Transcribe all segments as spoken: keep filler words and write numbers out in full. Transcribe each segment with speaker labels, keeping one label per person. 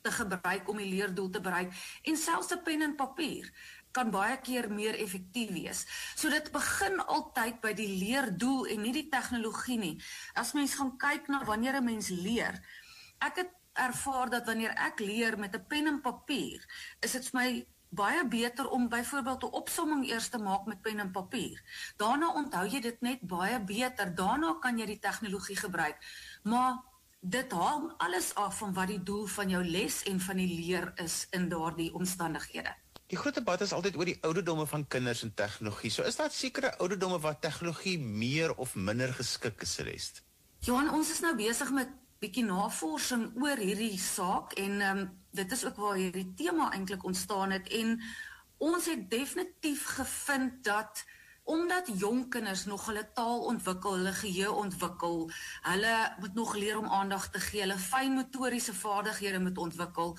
Speaker 1: te gebruik om die leerdoel te bereik, en selfs 'n pen en papier kan baie keer meer effektief wees. So dit begin altyd by die leerdoel en nie die tegnologie nie. As mens gaan kyk na wanneer 'n mens leer, ek het ervaar dat wanneer ek leer met 'n pen en papier, is dit vir my baie beter om byvoorbeeld 'n opsomming eers te maak met pen en papier. Daarna onthou jy dit net baie beter, daarna kan jy die tegnologie gebruik, maar dit hang alles af van wat die doel van jou les en van die leer is in daardie omstandighede.
Speaker 2: Die groot debat is altyd oor die ouderdomme van kinders en tegnologie. So is daar sekere ouderdomme waar tegnologie meer of minder geskik is rest?
Speaker 1: Johan, ons is nou besig met bietjie navorsing oor hierdie saak en um, dit is ook waar hierdie tema eintlik ontstaan het en ons het definitief gevind dat omdat jong kinders nog hulle taal ontwikkel, hulle geheue ontwikkel, hulle moet nog leer om aandag te gee, hulle fynmotoriese vaardighede moet ontwikkel,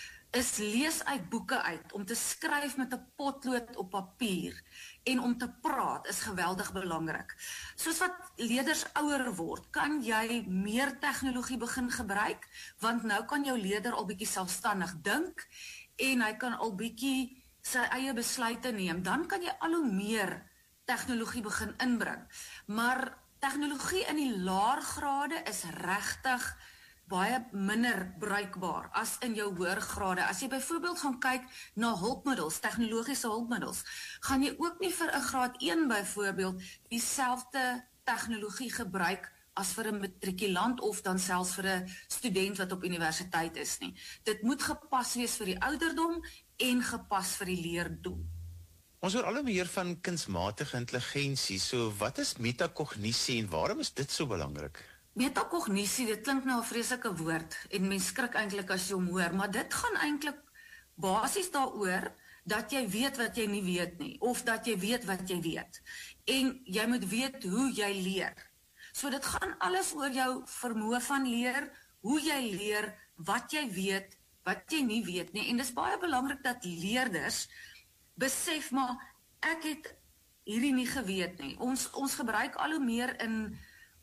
Speaker 1: is lees uit boeke uit, om te skryf met 'n potlood op papier en om te praat is geweldig belangrik. Soos wat leerders ouer word, kan jy meer tegnologie begin gebruik, want nou kan jou leerder al bietjie selfstandig dink en hy kan al bietjie sy eie besluite neem. Dan kan jy al hoe meer tegnologie begin inbring. Maar tegnologie in die laer grade is regtig baie minder bruikbaar as in jou hoër grade. As jy byvoorbeeld gaan kyk na hulpmiddels, tegnologiese hulpmiddels, gaan jy ook nie vir 'n graad een byvoorbeeld dieselfde tegnologie gebruik as vir 'n matrikulant of dan selfs vir 'n student wat op universiteit is nie. Dit moet gepas wees vir die ouderdom en gepas vir die leerdoel.
Speaker 2: Ons hoor al hoe meer van kunsmatige intelligensie, so wat is metakognisie en waarom is dit so belangrik?
Speaker 1: Metakognisie, dit klink nou 'n vreeslike woord en mens skrik eintlik as jy hom hoor, maar dit gaan eintlik basies daaroor dat jy weet wat jy nie weet nie, of dat jy weet wat jy weet. En jy moet weet hoe jy leer. So dit gaan alles oor jou vermoë van leer, hoe jy leer, wat jy weet, wat jy nie weet nie. En dis baie belangrik dat leerders besef, maar ek het hierdie nie geweet nie. Ons, ons gebruik al hoe meer in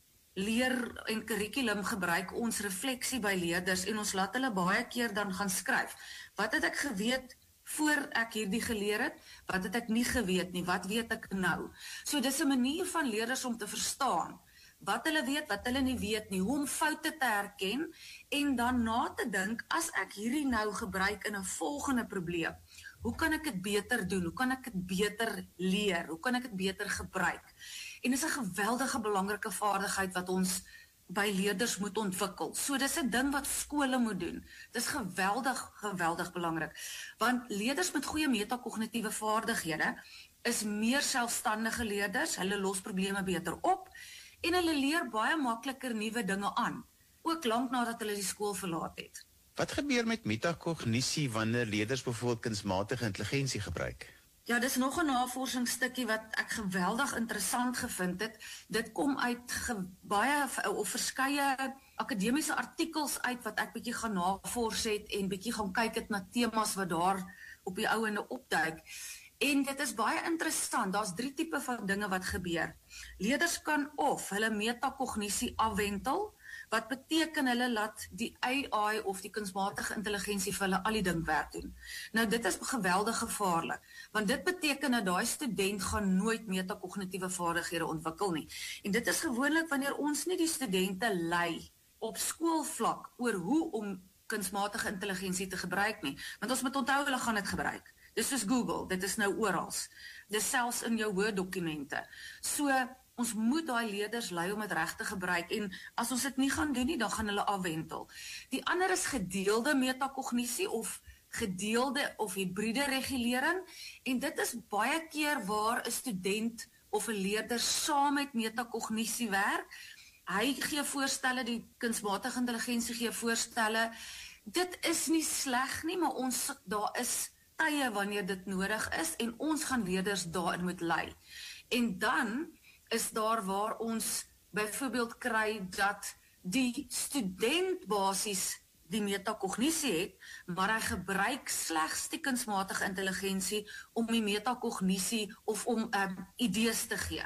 Speaker 1: leer en kurrikulum gebruik ons refleksie by leerders en ons laat hulle baie keer dan gaan skryf. Wat het ek geweet voor ek hierdie geleer het? Wat het ek nie geweet nie? Wat weet ek nou? So dis 'n manier van leerders om te verstaan wat hulle weet, wat hulle nie weet nie, hoe om foute te herken en dan na te dink, as ek hierdie nou gebruik in 'n volgende probleem, hoe kan ek dit beter doen? Hoe kan ek dit beter leer? Hoe kan ek dit beter gebruik? En dis 'n geweldige belangrike vaardigheid wat ons by leerders moet ontwikkel. So dis 'n ding wat skole moet doen. Dis geweldig, geweldig belangrik. Want leerders met goeie metakognitiewe vaardighede is meer selfstandige leerders, hulle los probleme beter op en hulle leer baie makliker nuwe dinge aan, ook lank nadat hulle die skool verlaat het.
Speaker 2: Wat gebeur met metakognisie wanneer leerders byvoorbeeld kunsmatige intelligensie gebruik?
Speaker 1: Ja, dis nog 'n navorsingsstukkie wat ek geweldig interessant gevind het. Dit kom uit ge, baie of verskeie akademiese artikels uit wat ek bietjie gaan navors het en bietjie gaan kyk het na temas wat daar op die ouende opduik. En dit is baie interessant. Daar's drie tipe van dinge wat gebeur. Leerders kan of hulle metakognisie afwentel, wat beteken hulle laat die A I of die kunsmatige intelligensie vir hulle al die dinkwerk doen. Nou dit is geweldig gevaarlik, want dit beteken dat daai student gaan nooit metakognitiewe vaardighede ontwikkel nie. En dit is gewoonlik wanneer ons nie die studente lei op skoolvlak oor hoe om kunsmatige intelligensie te gebruik nie, want ons moet onthou hulle gaan dit gebruik. Dis soos Google, dit is nou orals. Dis selfs in jou Word-dokumente. So ons moet daai leerders lei om dit reg te gebruik en as ons dit nie gaan doen nie, dan gaan hulle afwentel. Die ander is gedeelde metakognisie of gedeelde of hybride regulering en dit is baie keer waar 'n student of 'n leerder saam met metakognisie werk. Hy gee voorstelle, die kunsmatige intelligensie gee voorstelle. Dit is nie sleg nie, maar ons daar is tye wanneer dit nodig is en ons gaan leerders daarin moet lei. En dan is daar waar ons byvoorbeeld kry dat die student basies die metakognisie het, maar hy gebruik slegs die kunsmatige intelligensie om die metakognisie of om um, idees te gee.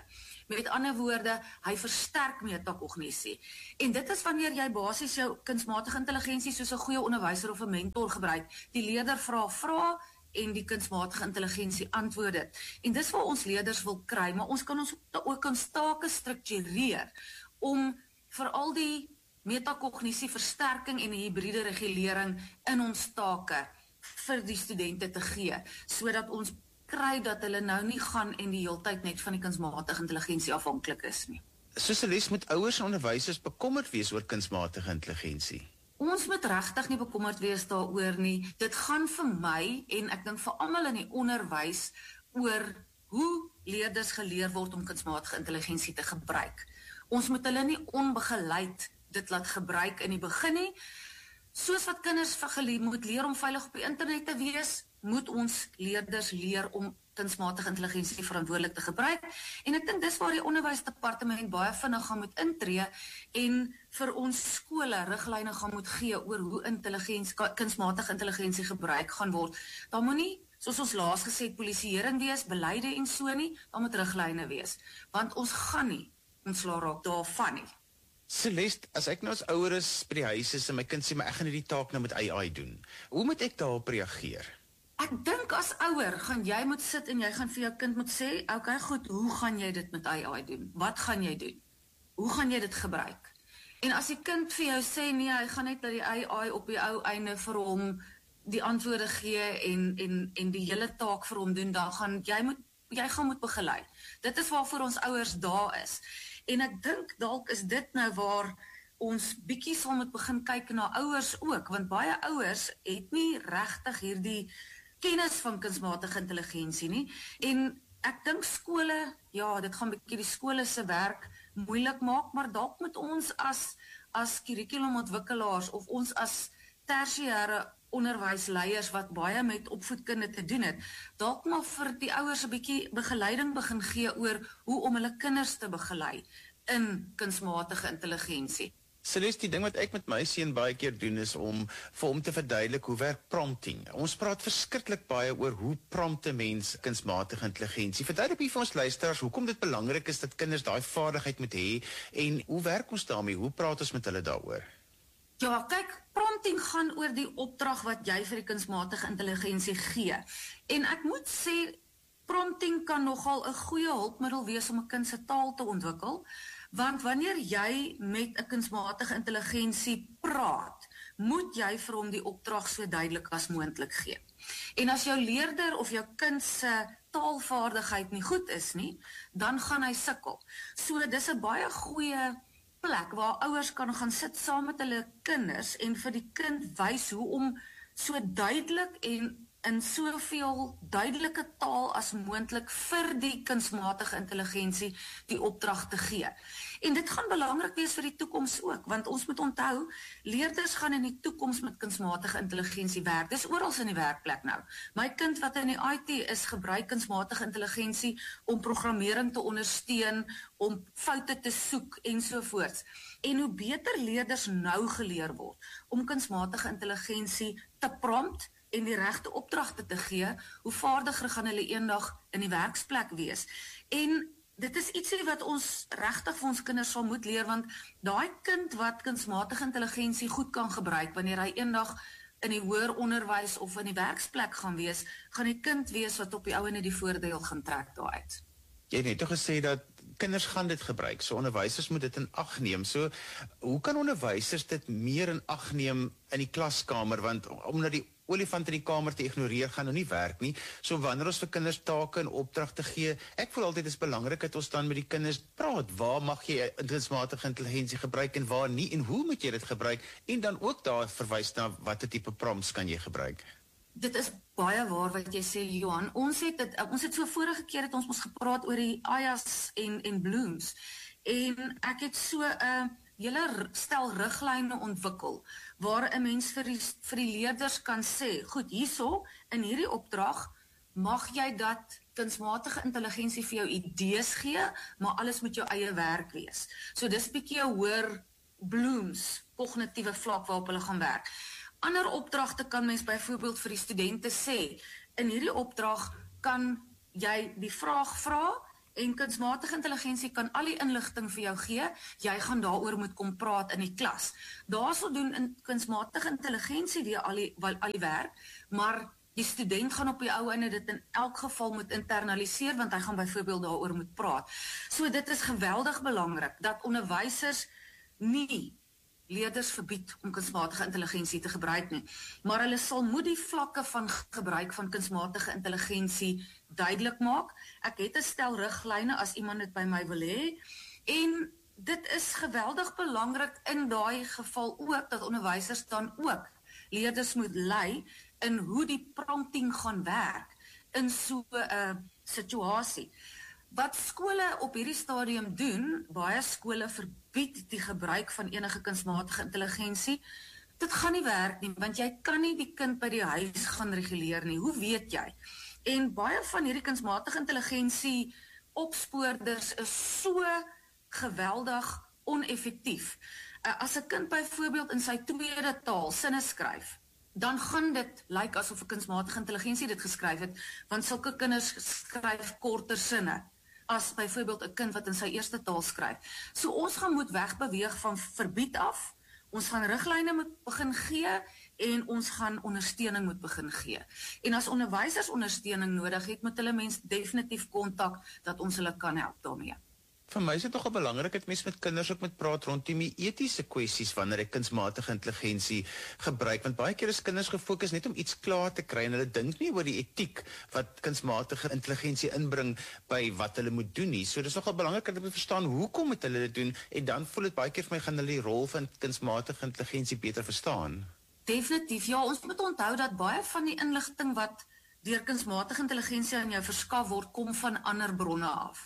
Speaker 1: Met ander woorde, hy versterk metakognisie. En dit is wanneer jy basies jou kunsmatige intelligensie soos 'n goeie onderwyser of 'n mentor gebruik. Die leerder vra vrae en die kunsmatige intelligensie antwoord dit. En dis waar ons leerders wil kry, maar ons kan ons ook ons take struktureer om veral die metakognisie versterking en die hybride regulering in ons take vir die studente te gee, sodat ons kry dat hulle nou nie gaan en die heeltyd net van die kunsmatige intelligensie afhanklik is nie.
Speaker 2: Soos moet ouers en onderwysers bekommerd wees oor kunsmatige intelligensie?
Speaker 1: Ons moet regtig nie bekommerd wees daaroor nie. Dit gaan vir my en ek dink vir almal in die onderwys oor hoe leerders geleer word om kunsmatige intelligensie te gebruik. Ons moet hulle nie onbegeleid dit laat gebruik in die begin nie. Soos wat kinders moet leer om veilig op die internet te wees, moet ons leerders leer om kunsmatige intelligensie verantwoordelik te gebruik. En ek dink dis waar die onderwysdepartement baie vinnig gaan moet intree en vir ons skole riglyne gaan moet gee oor hoe intelligensie, kunsmatige intelligensie gebruik gaan word. Daar moet nie, soos ons laas gesê het, polisieering wees, beleide en so nie, daar moet riglyne wees. Want ons gaan nie ontslae raak daarvan nie.
Speaker 2: Celeste, as ek nou as ouer is by die huis is en my kind sê, maar ek gaan hierdie taak nou met A I doen, hoe moet ek daarop reageer?
Speaker 1: Ek dink as ouer, gaan jy moet sit en jy gaan vir jou kind moet sê, okay, goed, hoe gaan jy dit met A I doen? Wat gaan jy doen? Hoe gaan jy dit gebruik? En as die kind vir jou sê, nee, hy gaan net dat die A I op die ou einde vir hom die antwoorde gee en, en, en die hele taak vir hom doen, dan gaan jy moet, jy gaan moet begelei. Dit is waarvoor ons ouers daar is. En ek dink dalk is dit nou waar ons bietjie sal moet begin kyk na ouers ook, want baie ouers het nie regtig hierdie kennis van kunsmatige intelligensie nie. En ek dink skole, ja, dit gaan bietjie die skole se werk moeilik maak, maar dalk moet ons as as kurrikulumontwikkelaars of ons as tersiêre onderwysleiers wat baie met opvoedkunde te doen het, dalk maar vir die ouers 'n bietjie begeleiding begin gee oor hoe om hulle kinders te begelei in kunsmatige intelligensie.
Speaker 2: Celeste, die ding wat ek met my seun baie keer doen is om vir hom te verduidelik hoe werk prompting. Ons praat verskriklik baie oor hoe prompte mens kunsmatige intelligensie. Verduidelik vir ons luisteraars hoekom dit belangrik is dat kinders daai vaardigheid moet hê en hoe werk ons daarmee? Hoe praat ons met hulle daaroor?
Speaker 1: Ja, kyk, prompting gaan oor die opdrag wat jy vir die kunsmatige intelligensie gee. En ek moet sê, prompting kan nogal 'n goeie hulpmiddel wees om 'n kind se taal te ontwikkel, want wanneer jy met 'n kunsmatige intelligensie praat, moet jy vir hom die opdrag so duidelik as moontlik gee. En as jou leerder of jou kind se taalvaardigheid nie goed is nie, dan gaan hy sukkel. So dis 'n baie goeie plek waar ouers kan gaan sit saam met hulle kinders en vir die kind wys hoe om so duidelik en in soveel duidelike taal as moontlik vir die kunsmatige intelligensie die opdrag te gee. En dit gaan belangrik wees vir die toekoms ook, want ons moet onthou, leerders gaan in die toekoms met kunsmatige intelligensie werk. Dis oral in die werkplek nou. My kind wat in die I T is, gebruik kunsmatige intelligensie om programmering te ondersteun, om foute te soek ensovoorts. En hoe beter leerders nou geleer word om kunsmatige intelligensie te prompt en die regte opdragte te gee, hoe vaardiger gaan hulle eendag in die werksplek wees. En dit is ietsie wat ons regtig vir ons kinders sal moet leer, want daai kind wat kunsmatige intelligensie goed kan gebruik, wanneer hy eendag in die hoër onderwys of in die werksplek gaan wees, gaan die kind wees wat op die ou en die voordeel gaan trek daaruit.
Speaker 2: Jy het net toch gesê dat kinders gaan dit gebruik, so onderwysers moet dit in ag neem. So, hoe kan onderwysers dit meer in ag neem in die klaskamer, want omdat die olifant in die kamer te ignoreer gaan nou nie werk nie. So wanneer ons vir kinders take en opdragte gee, ek voel altyd is belangrik dat ons dan met die kinders praat. Waar mag jy kunsmatige intelligensie gebruik en waar nie en hoe moet jy dit gebruik? En dan ook daar verwys na watter tipe prompts kan jy gebruik?
Speaker 1: Dit is baie waar wat jy sê, Johan. Ons het dit, ons het so vorige keer het ons mos gepraat oor die Ayas en en Blooms. En ek het so 'n uh, hele stel riglyne ontwikkel waar 'n mens vir die, vir die leerders kan sê, goed, hierso in hierdie opdrag mag jy dat kunsmatige intelligensie vir jou idees gee, maar alles moet jou eie werk wees. So dis bietjie 'n hoër Blooms kognitiewe vlak waarop hulle gaan werk. Ander opdragte kan mens byvoorbeeld vir die studente sê, in hierdie opdrag kan jy die vraag vra En kunsmatige intelligensie kan al die inligting vir jou gee, jy gaan daaroor moet kom praat in die klas. Daarso doen in kunsmatige intelligensie weer al die, al die werk, maar die student gaan op die ou einde dit in elk geval moet internaliseer, want hy gaan byvoorbeeld daaroor moet praat. So dit is geweldig belangrik, dat onderwysers nie leerders verbied om kunsmatige intelligensie te gebruik nie, maar hulle sal moet die vlakke van gebruik van kunsmatige intelligensie duidelik maak. Ek het 'n stel riglyne as iemand dit by my wil hê, en dit is geweldig belangrik in daai geval ook, dat onderwysers dan ook leerders moet lei in hoe die prompting gaan werk in so 'n uh, situasie. Wat skole op hierdie stadium doen, baie skole verbied die gebruik van enige kunsmatige intelligensie. Dit gaan nie werk nie, want jy kan nie die kind by die huis gaan reguleer nie. Hoe weet jy? En baie van hierdie kunsmatige intelligensie opspoorders is so geweldig oneffektief. Uh, as 'n kind byvoorbeeld in sy tweede taal sinne skryf, dan gaan dit lyk like asof 'n kunsmatige intelligensie dit geskryf het, want sulke kinders skryf korter sinne as byvoorbeeld 'n kind wat in sy eerste taal skryf. So ons gaan moet wegbeweeg van verbied af, ons gaan riglyne moet begin gee, en ons gaan ondersteuning moet begin gee. En as onderwysers ondersteuning nodig het, moet hulle mens definitief kontak, dat ons hulle kan help daarmee.
Speaker 2: Vir my is dit toch 'n belangrik dat mens met kinders ook moet praat rondom die etiese kwessies wanneer hy kunsmatige intelligensie gebruik, want baie keer is kinders gefokus net om iets klaar te kry en hulle dink nie oor die etiek wat kunsmatige intelligensie inbring by wat hulle moet doen nie. So dis nogal belangrik dat hulle verstaan hoekom moet hulle dit doen, en dan voel dit baie keer vir my gaan hulle die rol van kunsmatige intelligensie beter verstaan.
Speaker 1: Definitief, ja, ons moet onthou dat baie van die inligting wat deur kunsmatige intelligensie aan jou verskaf word, kom van ander bronne af.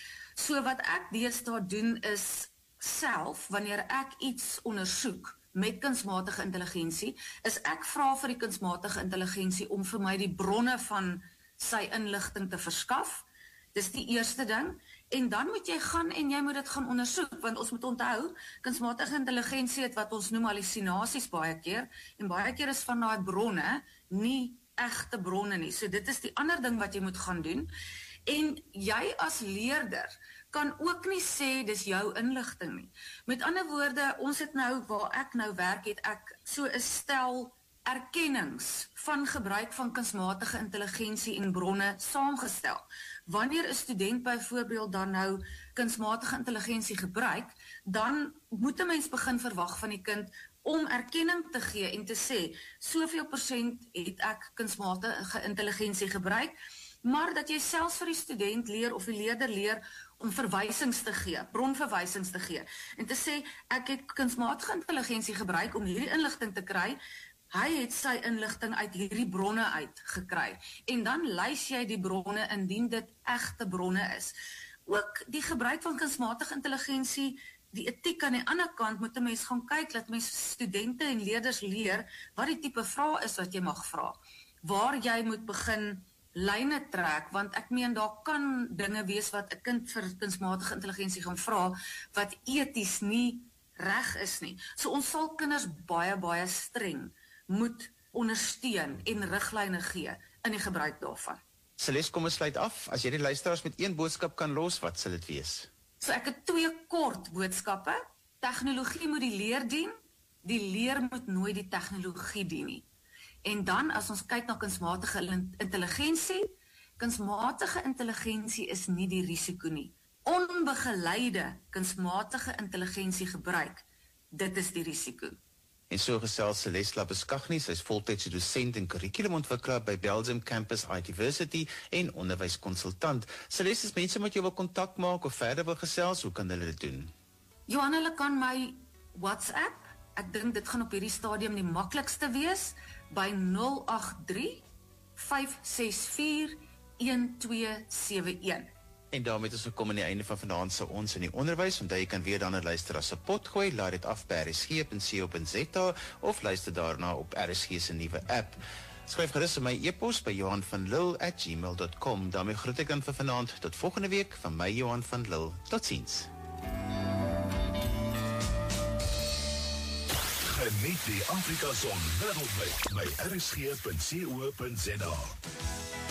Speaker 1: So wat ek deesdae doen is self, wanneer ek iets ondersoek met kunsmatige intelligensie, is ek vra vir die kunsmatige intelligensie om vir my die bronne van sy inligting te verskaf. Dis die eerste ding. En dan moet jy gaan en jy moet dit gaan ondersoek, want ons moet onthou, kunsmatige intelligensie het wat ons noem hallusinasies baie keer, en baie keer is van daai bronne nie egte bronne nie. So dit is die ander ding wat jy moet gaan doen. En jy as leerder kan ook nie sê dis jou inligting nie. Met ander woorde, ons het nou, waar ek nou werk, het ek so 'n stel erkennings van gebruik van kunsmatige intelligensie en bronne saamgestel. Wanneer 'n student byvoorbeeld dan nou kunsmatige intelligensie gebruik, dan moet 'n mens begin verwag van die kind om erkenning te gee en te sê, soveel persent het ek kunsmatige intelligensie gebruik, maar dat jy selfs vir die student leer of die leerder leer om verwysings te gee, bronverwysings te gee, en te sê, ek het kunsmatige intelligensie gebruik om hierdie inligting te kry, hy het sy inligting uit hierdie bronne uit gekry, en dan lys jy die bronne indien dit egte bronne is. Ook die gebruik van kunsmatige intelligensie, die etiek aan die ander kant, moet 'n mens gaan kyk, dat mens studente en leerders leer, wat die tipe vrae is wat jy mag vra, waar jy moet begin lyne trek, want ek meen, daar kan dinge wees wat 'n kind vir kunsmatige intelligensie gaan vra, wat eties nie reg is nie. So ons sal kinders baie, baie streng moet ondersteun en riglyne gee in die gebruik daarvan.
Speaker 2: Celeste, kom ons sluit af. As jy die luisteraars met een boodskap kan los, wat sal dit wees?
Speaker 1: So ek het twee kort boodskappe. Tegnologie moet die leer dien, die leer moet nooit die tegnologie dien nie. En dan, as ons kyk na kunsmatige intelligensie, kunsmatige intelligensie is nie die risiko nie. Onbegeleide kunsmatige intelligensie gebruik, dit is die risiko.
Speaker 2: En so gesels Celeste Labuschagne, sy is voltydse dosent en kurrikulumontwikkelaar by Belgium Campus University en onderwyskonsultant. Celeste, as mense met jou wil kontak maak of verder wil gesels, hoe kan hulle dit doen?
Speaker 1: Johan, hulle kan my WhatsApp, ek dink dit gaan op hierdie stadium die maklikste wees, by nul agt drie, vyf ses vier, een twee sewe een.
Speaker 2: En daarmee het ons gekom aan die einde van vanaand se Ons in die Onderwys. Onthou jy kan weer dan luister as 'n pot gooi, laai dit af by r s g punt co punt z a of luister daarna op R S G se nuwe app. Skryf gerus in my e-pos by johan van lille at gmail dot com. daarmee groet ek dan vir vanaand. Tot volgende week van my Johan van Lille. Totsiens.
Speaker 3: Geniet die Afrika Son wêreldwyd by r s g punt co punt z a.